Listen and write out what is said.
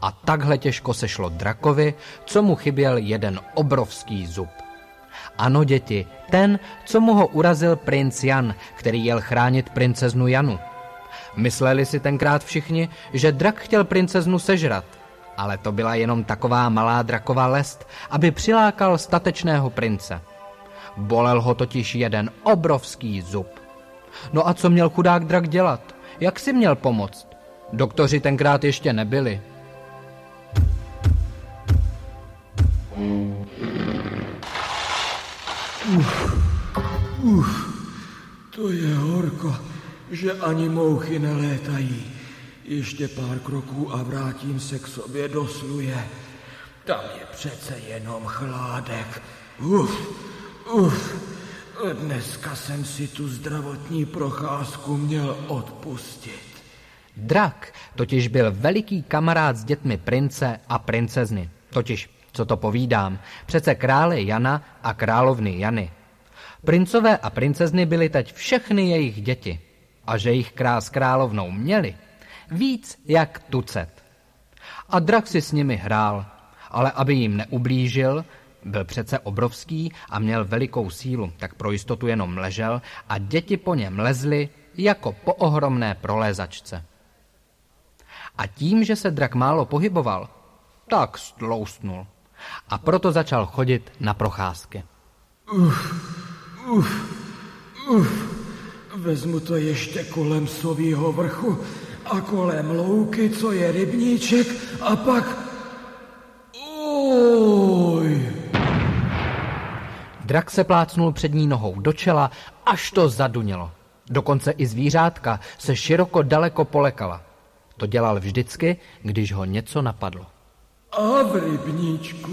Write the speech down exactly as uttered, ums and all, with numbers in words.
A takhle těžko se šlo drakovi, co mu chyběl jeden obrovský zub. Ano, děti, ten, co mu ho urazil princ Jan, který jel chránit princeznu Janu. Mysleli si tenkrát všichni, že drak chtěl princeznu sežrat, ale to byla jenom taková malá draková lest, aby přilákal statečného prince. Bolel ho totiž jeden obrovský zub. No a co měl chudák drak dělat? Jak si měl pomoct? Doktoři tenkrát ještě nebyli. Uf, uf, to je horko, že ani mouchy nelétají. Ještě pár kroků a vrátím se k sobě do sluje. Tam je přece jenom chládek. Uf, uf, dneska jsem si tu zdravotní procházku měl odpustit. Drak totiž byl veliký kamarád s dětmi prince a princezny. Totiž, co to povídám, přece krále Jana a královny Jany. Princové a princezny byly teď všechny jejich děti. A že jich král s královnou měli, víc jak tucet. A drak si s nimi hrál, ale aby jim neublížil, byl přece obrovský a měl velikou sílu, tak pro jistotu jenom ležel a děti po něm lezly jako po ohromné prolézačce. A tím, že se drak málo pohyboval, tak stloustnul. A proto začal chodit na procházky. Uf, uf, uf. Vezmu to ještě kolem Sovýho vrchu a kolem louky, co je rybníček, a pak... Oj! Drak se plácnul přední nohou do čela, až to zadunělo. Dokonce i zvířátka se široko daleko polekala. To dělal vždycky, když ho něco napadlo. A v rybníčku